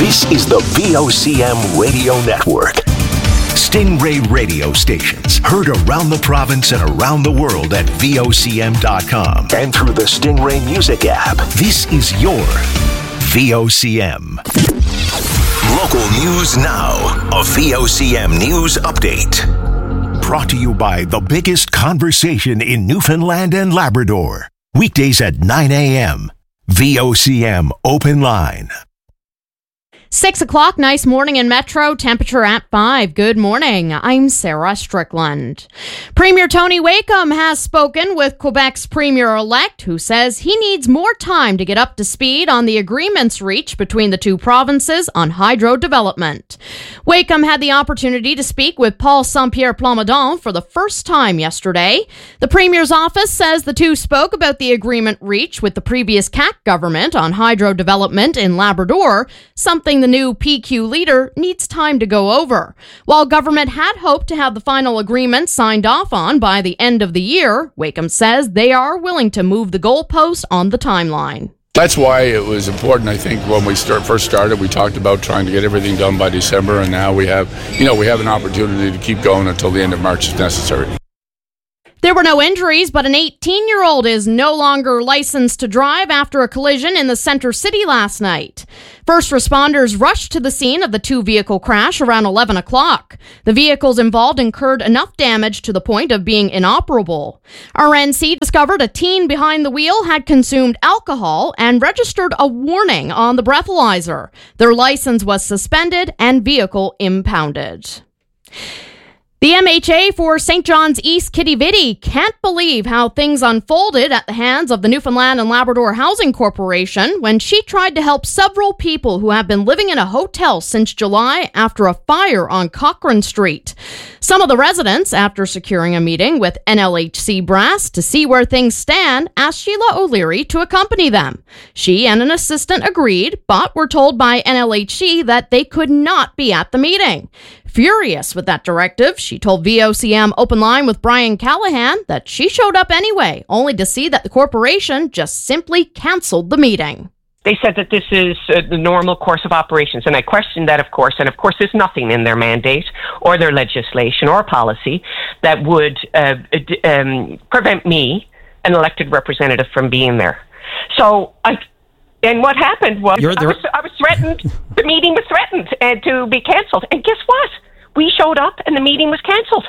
This is the VOCM Radio Network. Stingray radio stations heard around the province and around the world at VOCM.com and through the Stingray Music app. This is your VOCM. Local news now. A VOCM news update. Brought to you by the biggest conversation in Newfoundland and Labrador. Weekdays at 9 a.m. VOCM Open Line. 6 o'clock, nice morning in Metro, temperature at 5. Good morning, I'm Sarah Strickland. Premier Tony Wakeham has spoken with Quebec's Premier-elect, who says he needs more time to get up to speed on the agreements reached between the two provinces on hydro development. Wakeham had the opportunity to speak with Paul Saint-Pierre Plamondon for the first time yesterday. The Premier's office says the two spoke about the agreement reached with the previous CAC government on hydro development in Labrador, something the new PQ leader needs time to go over. While government had hoped to have the final agreement signed off on by the end of the year, Wakeham says they are willing to move the goalpost on the timeline. That's why it was important, I think, when we first started, we talked about trying to get everything done by December, and now we have an opportunity to keep going until the end of March if necessary. There were no injuries, but an 18-year-old is no longer licensed to drive after a collision in the Center City last night. First responders rushed to the scene of the two-vehicle crash around 11 o'clock. The vehicles involved incurred enough damage to the point of being inoperable. RNC discovered a teen behind the wheel had consumed alcohol and registered a warning on the breathalyzer. Their license was suspended and vehicle impounded. The MHA for St. John's East Kitty Vitty can't believe how things unfolded at the hands of the Newfoundland and Labrador Housing Corporation when she tried to help several people who have been living in a hotel since July after a fire on Cochrane Street. Some of the residents, after securing a meeting with NLHC brass to see where things stand, asked Sheila O'Leary to accompany them. She and an assistant agreed, but were told by NLHC that they could not be at the meeting. Furious with that directive, she told VOCM Open Line with Brian Callahan that she showed up anyway, only to see that the corporation just simply canceled the meeting. They said that this is the normal course of operations, and I questioned that, of course, and of course there's nothing in their mandate or their legislation or policy that would prevent me, an elected representative, from being there. And what happened was I was threatened, the meeting was threatened to be cancelled, and guess what? We showed up and the meeting was cancelled.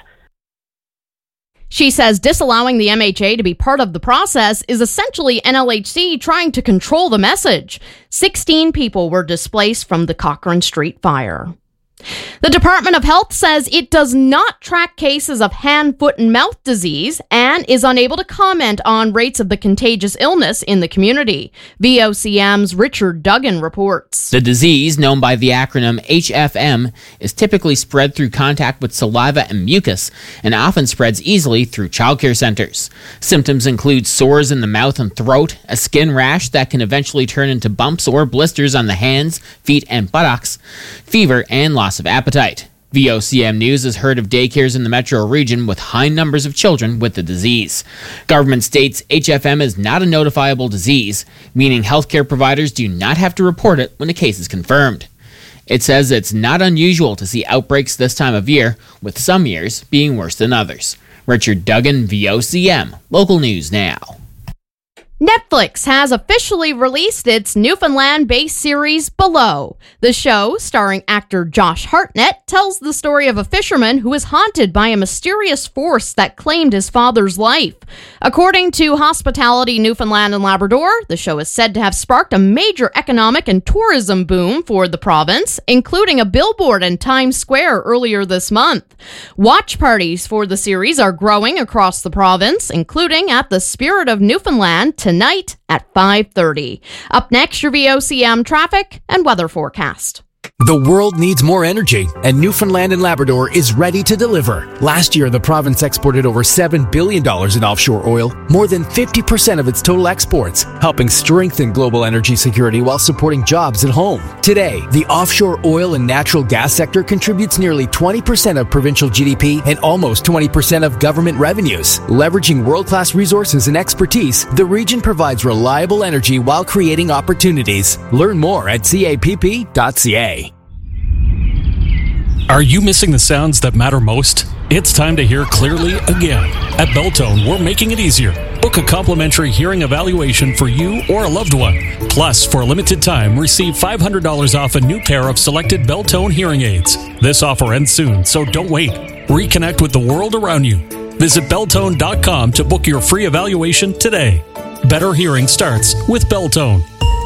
She says disallowing the MHA to be part of the process is essentially NLHC trying to control the message. 16 people were displaced from the Cochrane Street fire. The Department of Health says it does not track cases of hand, foot, and mouth disease and is unable to comment on rates of the contagious illness in the community. VOCM's Richard Duggan reports. The disease, known by the acronym HFM, is typically spread through contact with saliva and mucus and often spreads easily through childcare centers. Symptoms include sores in the mouth and throat, a skin rash that can eventually turn into bumps or blisters on the hands, feet, and buttocks, fever, and loss of appetite. VOCM News has heard of daycares in the metro region with high numbers of children with the disease. Government states HFM is not a notifiable disease, meaning healthcare providers do not have to report it when a case is confirmed. It says it's not unusual to see outbreaks this time of year, with some years being worse than others. Richard Duggan, VOCM, Local News Now. Netflix has officially released its Newfoundland-based series Below. The show, starring actor Josh Hartnett, tells the story of a fisherman who is haunted by a mysterious force that claimed his father's life. According to Hospitality Newfoundland and Labrador, the show is said to have sparked a major economic and tourism boom for the province, including a billboard in Times Square earlier this month. Watch parties for the series are growing across the province, including at the Spirit of Newfoundland tonight at 5:30. Up next, your VOCM traffic and weather forecast. The world needs more energy, and Newfoundland and Labrador is ready to deliver. Last year, the province exported over $7 billion in offshore oil, more than 50% of its total exports, helping strengthen global energy security while supporting jobs at home. Today, the offshore oil and natural gas sector contributes nearly 20% of provincial GDP and almost 20% of government revenues. Leveraging world-class resources and expertise, the region provides reliable energy while creating opportunities. Learn more at capp.ca. Are you missing the sounds that matter most? It's time to hear clearly again. At Beltone, we're making it easier. Book a complimentary hearing evaluation for you or a loved one. Plus, for a limited time, receive $500 off a new pair of selected Beltone hearing aids. This offer ends soon, so don't wait. Reconnect with the world around you. Visit Beltone.com to book your free evaluation today. Better hearing starts with Beltone.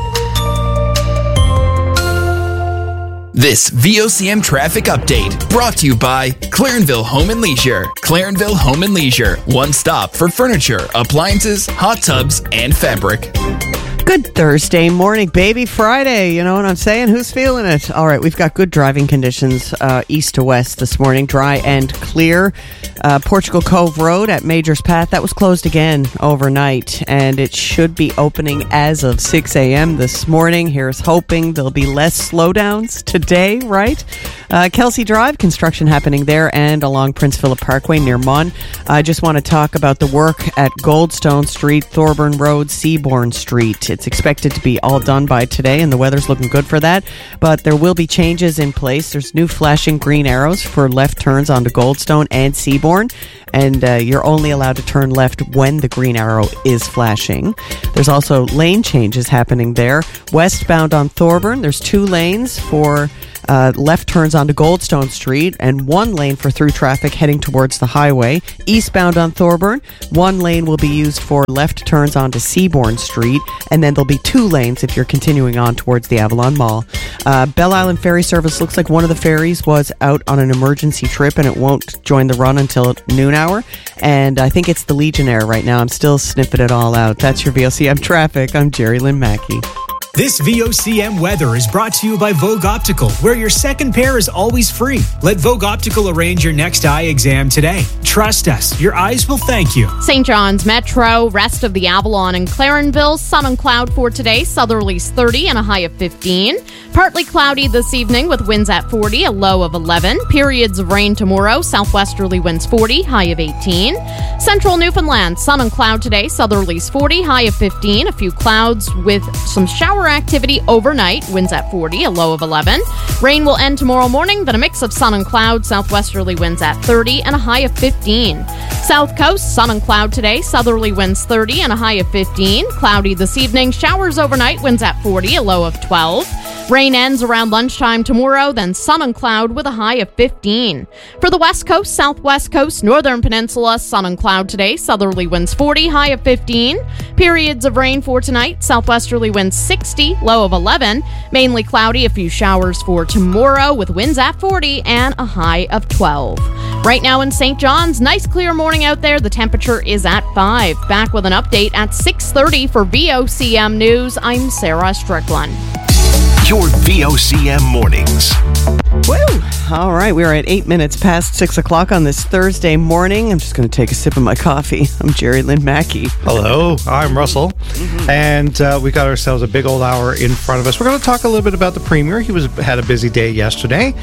This VOCM traffic update brought to you by Clarenville Home and Leisure. Clarenville Home and Leisure, one stop for furniture, appliances, hot tubs, and fabric. Good Thursday morning, baby. Friday, you know what I'm saying? Who's feeling it? All right, we've got good driving conditions east to west this morning, dry and clear. Portugal Cove Road at Majors Path, that was closed again overnight, and it should be opening as of 6 a.m. this morning. Here's hoping there'll be less slowdowns today, right? Kelsey Drive, construction happening there and along Prince Philip Parkway near Mon. I just want to talk about the work at Goldstone Street, Thorburn Road, Seabourn Street. It's expected to be all done by today, and the weather's looking good for that. But there will be changes in place. There's new flashing green arrows for left turns onto Goldstone and Seabourn, and you're only allowed to turn left when the green arrow is flashing. There's also lane changes happening there. Westbound on Thorburn, there's 2 lanes for left turns onto Goldstone Street and 1 lane for through traffic heading towards the highway. Eastbound on Thorburn, 1 lane will be used for left turns onto Seabourn Street, and then there'll be 2 lanes if you're continuing on towards the Avalon Mall. Bell Island Ferry Service, looks like one of the ferries was out on an emergency trip and it won't join the run until noon hour, and I think it's the Legionnaire right now. I'm still sniffing it all out. That's your VOCM traffic. I'm Jerry Lynn Mackey. This VOCM weather is brought to you by Vogue Optical, where your second pair is always free. Let Vogue Optical arrange your next eye exam today. Trust us, your eyes will thank you. St. John's Metro, rest of the Avalon and Clarenville, sun and cloud for today, southerlies 30 and a high of 15. Partly cloudy this evening with winds at 40, a low of 11. Periods of rain tomorrow, southwesterly winds 40, high of 18. Central Newfoundland, sun and cloud today, southerlies 40, high of 15. A few clouds with some shower activity overnight, winds at 40, a low of 11. Rain will end tomorrow morning, then a mix of sun and cloud, southwesterly winds at 30 and a high of 15. South Coast, sun and cloud today, southerly winds 30 and a high of 15. Cloudy this evening, showers overnight, winds at 40, a low of 12. Rain ends around lunchtime tomorrow, then sun and cloud with a high of 15. For the West Coast, Southwest Coast, Northern Peninsula, sun and cloud today, southerly winds 40, high of 15. Periods of rain for tonight, southwesterly winds 60, low of 11. Mainly cloudy, a few showers for tomorrow with winds at 40 and a high of 12. Right now in St. John's, nice clear morning out there. The temperature is at 5. Back with an update at 6:30 for VOCM News. I'm Sarah Strickland. Your VOCM mornings. Woo! All right, we are at 8 minutes past 6 o'clock on this Thursday morning. I'm just going to take a sip of my coffee. I'm Jerry Lynn Mackey. Hello, I'm Russell. And we got ourselves a big old hour in front of us. We're going to talk a little bit about the Premier. He had a busy day yesterday.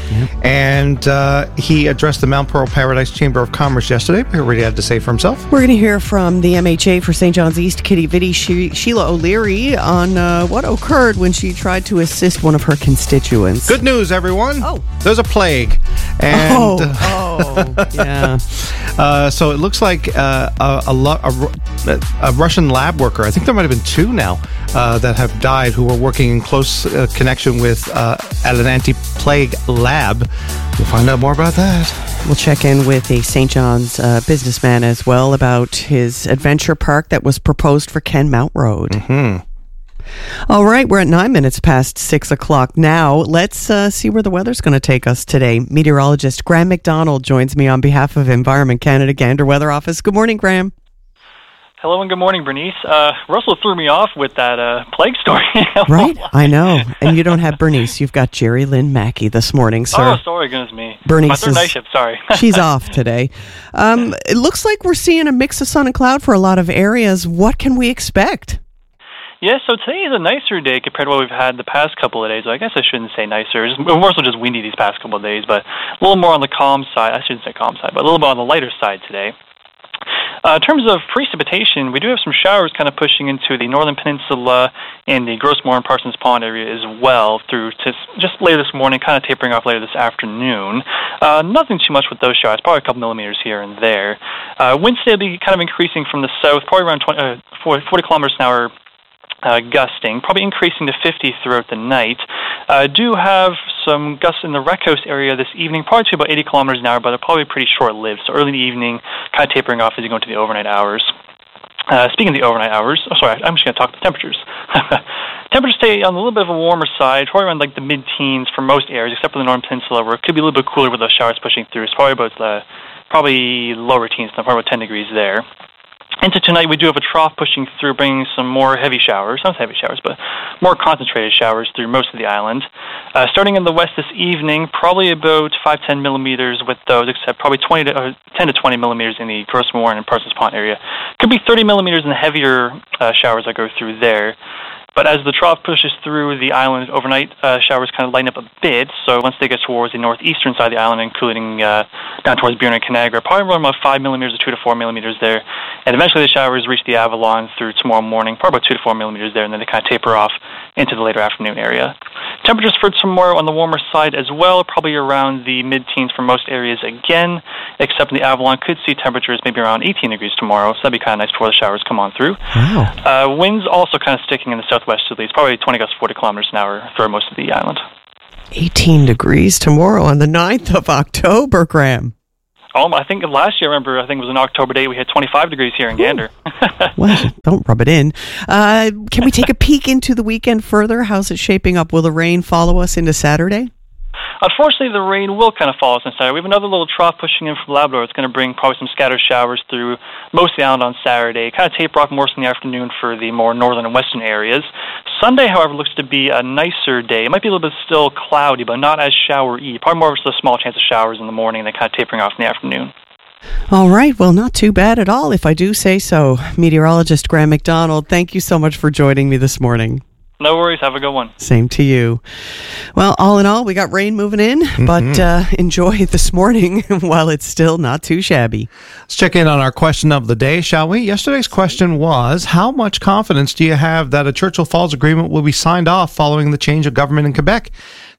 And he addressed the Mount Pearl Paradise Chamber of Commerce yesterday. We heard what he had to say for himself. We're going to hear from the MHA for St. John's East, Kitty Vitti, Sheila O'Leary, on what occurred when she tried to assist one of her constituents. Good news, everyone. Oh. There's a plague. And, yeah. So it looks like a Russian lab worker, I think there might have been 2 now, that have died who were working in close connection with at an anti-plague lab. We'll find out more about that. We'll check in with a St. John's businessman as well about his adventure park that was proposed for Ken Mount Road. Mm-hmm. All right, we're at 9 minutes past 6 o'clock now. Let's see where the weather's going to take us today. Meteorologist Graham McDonald joins me on behalf of Environment Canada Gander Weather Office. Good morning, Graham. Hello and good morning, Bernice. Russell threw me off with that plague story. Right? I know. And you don't have Bernice. You've got Jerry Lynn Mackey this morning, sir. Oh, sorry, goodness me. Bernice my third night shift, sorry. She's off today. It looks like we're seeing a mix of sun and cloud for a lot of areas. What can we expect? Yeah, so today is a nicer day compared to what we've had the past couple of days. I guess I shouldn't say nicer. More so just windy these past couple of days, but a little more on the calm side. I shouldn't say calm side, but a little bit on the lighter side today. In terms of precipitation, we do have some showers kind of pushing into the northern peninsula and the Grossmoor and Parsons Pond area as well through to just later this morning, kind of tapering off later this afternoon. Nothing too much with those showers, probably a couple millimeters here and there. Winds today will be kind of increasing from the south, probably around 40 kilometers an hour gusting, probably increasing to 50 throughout the night. Do have some gusts in the Wreck House area this evening, probably to about 80 kilometers an hour, but they're probably pretty short-lived. So early in the evening, kind of tapering off as you go into the overnight hours. Speaking of the overnight hours, I'm just going to talk about temperatures. Temperatures stay on a little bit of a warmer side, probably around like the mid-teens for most areas, except for the Northern Peninsula, where it could be a little bit cooler with those showers pushing through. It's probably about probably lower teens, probably about 10 degrees there. Into tonight, we do have a trough pushing through, bringing some more heavy showers, not heavy showers, but more concentrated showers through most of the island. Starting in the west this evening, probably about 5-10 millimeters with those, except probably 10 to 20 millimeters in the Grossmoor and Parsons Pond area. Could be 30 millimeters in the heavier showers that go through there. But as the trough pushes through the island overnight, showers kind of lighten up a bit. So once they get towards the northeastern side of the island, including down towards Burin and Canagra, probably around about 5 millimeters or 2 to 4 millimeters there. And eventually the showers reach the Avalon through tomorrow morning, probably about 2 to 4 millimeters there, and then they kind of taper off into the later afternoon area. Temperatures for tomorrow on the warmer side as well, probably around the mid-teens for most areas again, except in the Avalon could see temperatures maybe around 18 degrees tomorrow, so that'd be kind of nice before the showers come on through. Wow. Winds also kind of sticking in the southwesterlies, probably 20 gusts 40 kilometers an hour throughout most of the island. 18 degrees tomorrow on the 9th of October, Graham. I think last year, I think it was an October day, we had 25 degrees here in Gander. Well, don't rub it in. Can we take a peek into the weekend further? How's it shaping up? Will the rain follow us into Saturday? Unfortunately, the rain will kind of follow us on Saturday. We have another little trough pushing in from Labrador. It's going to bring probably some scattered showers through most of the island on Saturday. Kind of taper off more in the afternoon for the more northern and western areas. Sunday, however, looks to be a nicer day. It might be a little bit still cloudy, but not as showery. Probably more of just a small chance of showers in the morning and then kind of tapering off in the afternoon. All right. Well, not too bad at all, if I do say so. Meteorologist Graham McDonald, thank you so much for joining me this morning. No worries. Have a good one. Same to you. Well, all in all, we got rain moving in, but enjoy this morning while it's still not too shabby. Let's check in on our question of the day, shall we? Yesterday's question was, how much confidence do you have that a Churchill Falls agreement will be signed off following the change of government in Quebec?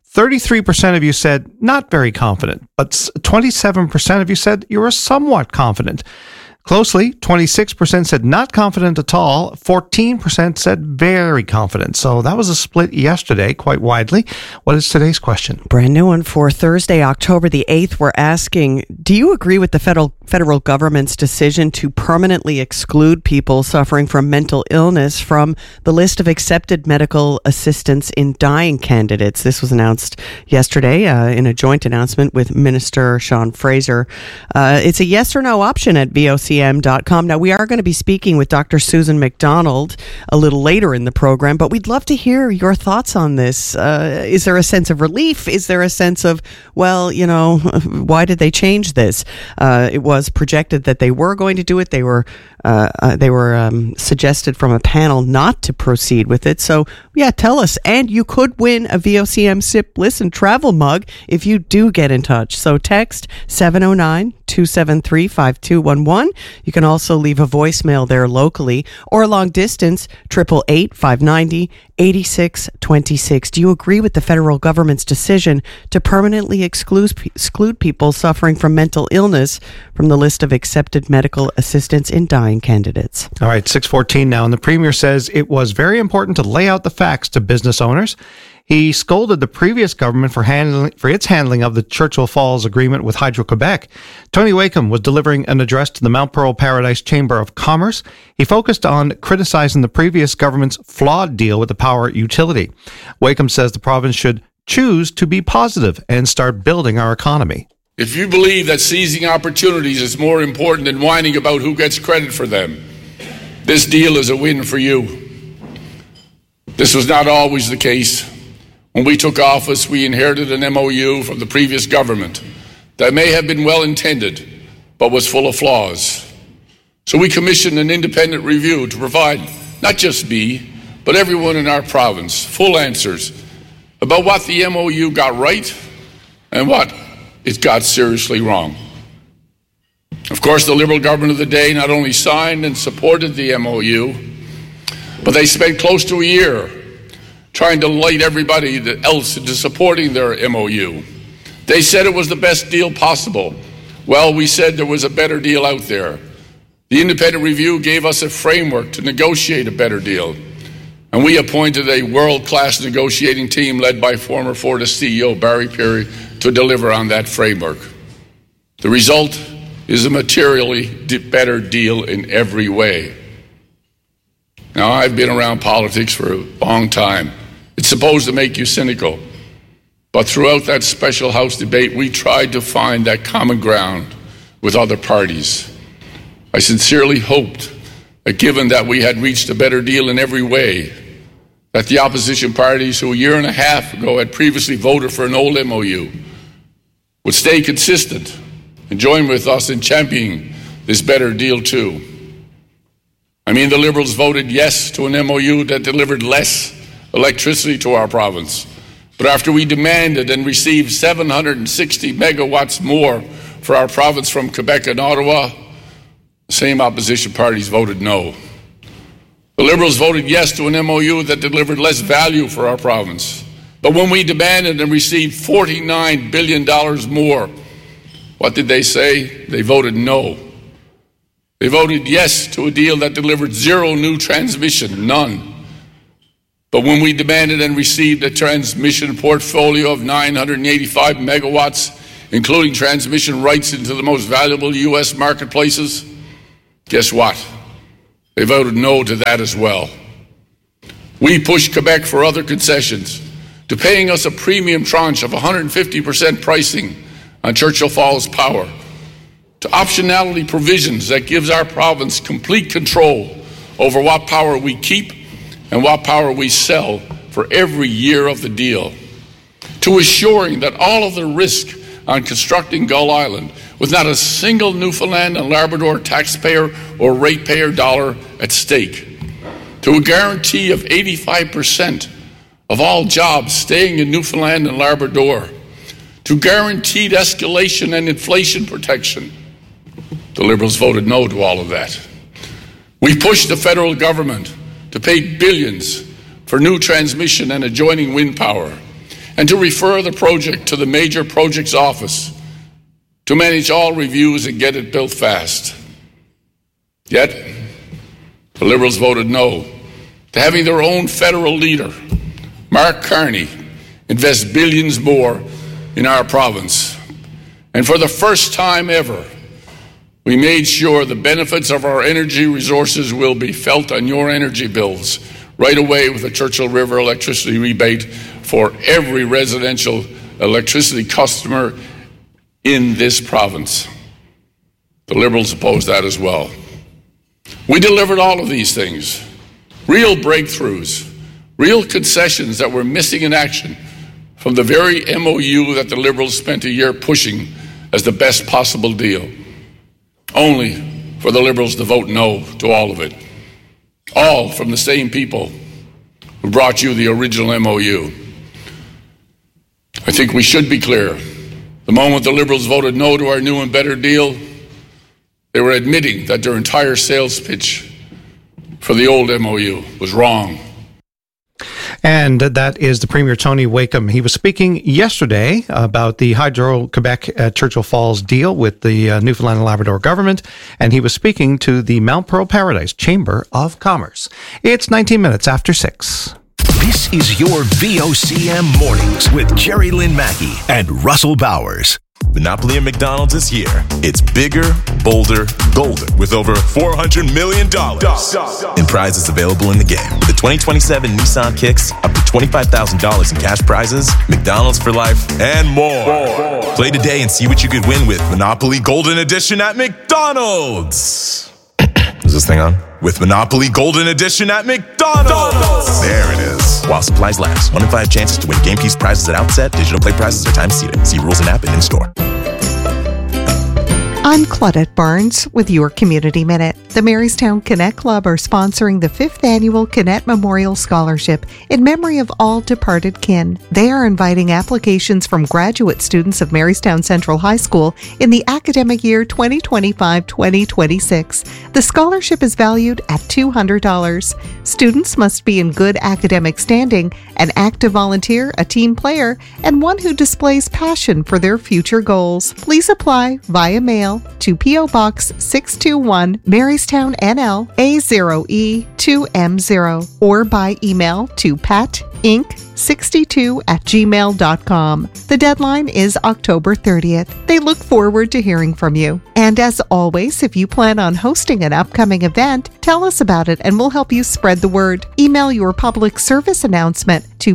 33% of you said not very confident, but 27% of you said you were somewhat confident. Closely, 26% said not confident at all, 14% said very confident. So that was a split yesterday, quite widely. What is today's question? Brand new one for Thursday, October the 8th. We're asking, do you agree with the federal government's decision to permanently exclude people suffering from mental illness from the list of accepted medical assistance in dying candidates? This was announced yesterday in a joint announcement with Minister Sean Fraser. It's a yes or no option at VOCM.com. Now, we are going to be speaking with Dr. Susan McDonald a little later in the program, but we'd love to hear your thoughts on this. Is there a sense of relief? Is there a sense of, well, why did they change this? It was projected that they were going to do it. They were suggested from a panel not to proceed with it. So, yeah, tell us. And you could win a VOCM Sip Listen travel mug if you do get in touch. So text 709-273-5211. You can also leave a voicemail there locally or long distance, 888-590-8626. Do you agree with the federal government's decision to permanently exclude people suffering from mental illness from the list of accepted medical assistance in dying candidates? All right, 6:14 now, and the Premier says it was very important to lay out the facts to business owners. He scolded the previous government for its handling of the Churchill Falls agreement with Hydro-Quebec. Tony Wakeham was delivering an address to the Mount Pearl Paradise Chamber of Commerce. He focused on criticizing the previous government's flawed deal with the power utility. Wakeham says the province should choose to be positive and start building our economy. If you believe that seizing opportunities is more important than whining about who gets credit for them, This deal is a win for you. This was not always the case. When we took office, we inherited an MOU from the previous government that may have been well-intended, but was full of flaws. So we commissioned an independent review to provide not just me, but everyone in our province full answers about what the MOU got right and what it got seriously wrong. Of course, the Liberal government of the day not only signed and supported the MOU, but they spent close to a year trying to light everybody else into supporting their MOU. They said it was the best deal possible. Well, we said there was a better deal out there. The independent review gave us a framework to negotiate a better deal, and we appointed a world-class negotiating team led by former Fortis CEO Barry Perry to deliver on that framework. The result is a materially better deal in every way. Now, I've been around politics for a long time. It's supposed to make you cynical. But throughout that special House debate, we tried to find that common ground with other parties. I sincerely hoped that given that we had reached a better deal in every way, that the opposition parties who a year and a half ago had previously voted for an old MOU would stay consistent and join with us in championing this better deal too. I mean, the Liberals voted yes to an MOU that delivered less electricity to our province. But after we demanded and received 760 megawatts more for our province from Quebec and Ottawa, the same opposition parties voted no. The Liberals voted yes to an MOU that delivered less value for our province. But when we demanded and received $49 billion more, what did they say? They voted no. They voted yes to a deal that delivered zero new transmission, none. But when we demanded and received a transmission portfolio of 985 megawatts, including transmission rights into the most valuable U.S. marketplaces, guess what? They voted no to that as well. We pushed Quebec for other concessions, to paying us a premium tranche of 150% pricing on Churchill Falls Power, to optionality provisions that gives our province complete control over what power we keep and what power we sell for every year of the deal, to assuring that all of the risk on constructing Gull Island with not a single Newfoundland and Labrador taxpayer or ratepayer dollar at stake, to a guarantee of 85% of all jobs staying in Newfoundland and Labrador, to guaranteed escalation and inflation protection. The Liberals voted no to all of that. We pushed the federal government to pay billions for new transmission and adjoining wind power, and to refer the project to the Major Projects Office to manage all reviews and get it built fast. Yet, the Liberals voted no to having their own federal leader, Mark Carney, invest billions more in our province. And for the first time ever, we made sure the benefits of our energy resources will be felt on your energy bills right away with the Churchill River electricity rebate for every residential electricity customer in this province. The Liberals opposed that as well. We delivered all of these things, real breakthroughs, real concessions that were missing in action from the very MOU that the Liberals spent a year pushing as the best possible deal, only for the Liberals to vote no to all of it. All from the same people who brought you the original MOU. I think we should be clear. The moment the Liberals voted no to our new and better deal, they were admitting that their entire sales pitch for the old MOU was wrong. And that is the Premier Tony Wakeham. He was speaking yesterday about the Hydro-Quebec Churchill Falls deal with the Newfoundland and Labrador government, and he was speaking to the Mount Pearl Paradise Chamber of Commerce. It's 19 minutes after 6. This is your VOCM Mornings with Jerry Lynn Mackey and Russell Bowers. Monopoly at McDonald's is here. It's bigger, bolder, golden, with over $400 million in prizes available in the game. With the 2027 Nissan Kicks, up to $25,000 in cash prizes, McDonald's for life, and more. Play today and see what you could win with Monopoly Golden Edition at McDonald's. Is this thing on? With Monopoly Golden Edition at McDonald's. There it is. While supplies last. 1 in 5 chances to win game piece prizes at outset. Digital play prizes are time seated. See rules and app and in-store. I'm Claudette Barnes with your Community Minute. The Marystown Connect Club are sponsoring the 5th Annual Connect Memorial Scholarship in memory of all departed kin. They are inviting applications from graduate students of Marystown Central High School in the academic year 2025-2026. The scholarship is valued at $200. Students must be in good academic standing, an active volunteer, a team player, and one who displays passion for their future goals. Please apply via mail to P.O. Box 621, Marystown, NL, A0E2M0, or by email to patinc62@gmail.com. The deadline is October 30th. They look forward to hearing from you. And as always, if you plan on hosting an upcoming event, tell us about it and we'll help you spread the word. Email your public service announcement to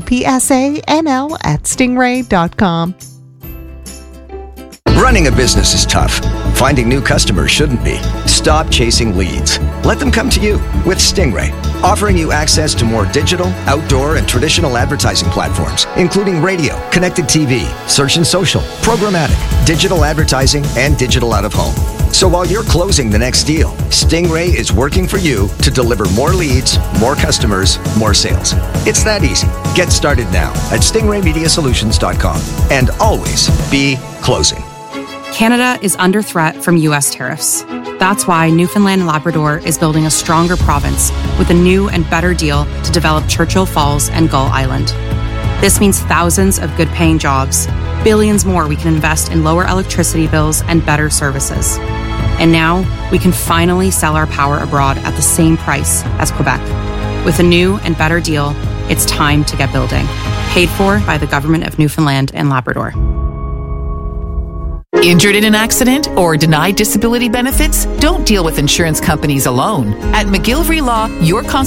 psanl@stingray.com. Running a business is tough. Finding new customers shouldn't be. Stop chasing leads. Let them come to you with Stingray, offering you access to more digital, outdoor, and traditional advertising platforms, including radio, connected TV, search and social, programmatic, digital advertising, and digital out-of-home. So while you're closing the next deal, Stingray is working for you to deliver more leads, more customers, more sales. It's that easy. Get started now at stingraymediasolutions.com and always be closing. Canada is under threat from U.S. tariffs. That's why Newfoundland and Labrador is building a stronger province with a new and better deal to develop Churchill Falls and Gull Island. This means thousands of good-paying jobs, billions more we can invest in lower electricity bills and better services. And now we can finally sell our power abroad at the same price as Quebec. With a new and better deal, it's time to get building. Paid for by the Government of Newfoundland and Labrador. Injured in an accident or denied disability benefits? Don't deal with insurance companies alone. At McGillivray Law, your